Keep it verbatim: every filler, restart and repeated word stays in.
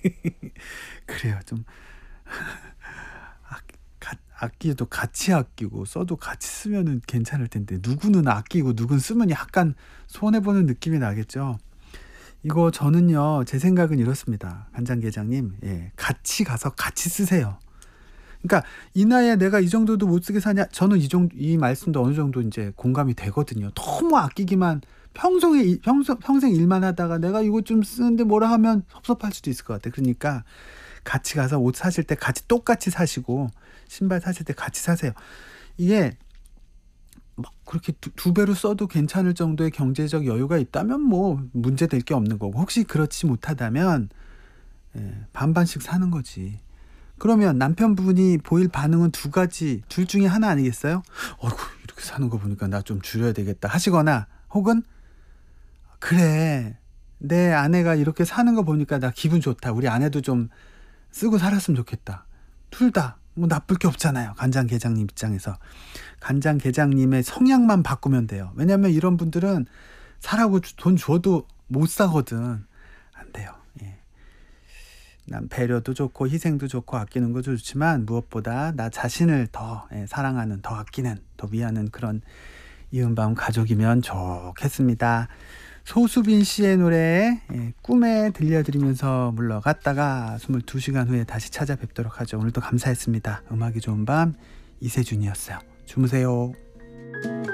그래요. 좀 아 가 아끼도 같이 아끼고 써도 같이 쓰면은 괜찮을 텐데 누구는 아끼고 누구는 쓰면 약간 손해 보는 느낌이 나겠죠. 이거 저는요 제 생각은 이렇습니다. 간장게장님. 예. 같이 가서 같이 쓰세요. 그러니까 이 나이에 내가 이 정도도 못 쓰게 사냐? 저는 이 정 이 말씀도 어느 정도 인제 공감이 되거든요. 너무 아끼기만 평소에 이 평소 평생 일만 하다가 내가 이거 좀 쓰는데 뭐라 하면 섭섭할 수도 있을 것 같아요. 그러니까 같이 가서 옷 사실 때 같이 똑같이 사시고 신발 사실 때 같이 사세요. 이게 막 그렇게 두 두 배로 써도 괜찮을 정도의 경제적 여유가 있다면 뭐 문제될 게 없는 거고, 혹시 그렇지 못하다면 예 반반씩 사는 거지. 그러면 남편분이 보일 반응은 두 가지 둘 중에 하나 아니겠어요? '어이구 이렇게 사는 거 보니까 나 좀 줄여야 되겠다.' 하시거나, 혹은 '그래 내 아내가 이렇게 사는 거 보니까 나 기분 좋다. 우리 아내도 좀 쓰고 살았으면 좋겠다.' 둘 다 뭐 나쁠 게 없잖아요, 간장게장님 입장에서. 간장게장님의 성향만 바꾸면 돼요. 왜냐하면 이런 분들은 사라고 주 돈 줘도 못 사거든. 안 돼요. 예. 남 배려도 좋고 희생도 좋고 아끼는 것도 좋지만 무엇보다 나 자신을 더 예 사랑하는, 더 아끼는, 더 위하는 그런 이음바음 가족이면 좋겠습니다. 소수빈 씨의 노래 예 꿈에 들려드리면서 물러갔다가 스물두 시간 후에 다시 찾아뵙도록 하죠. 오늘도 감사했습니다. 음악이 좋은 밤 이세준이었어요. 주무세요.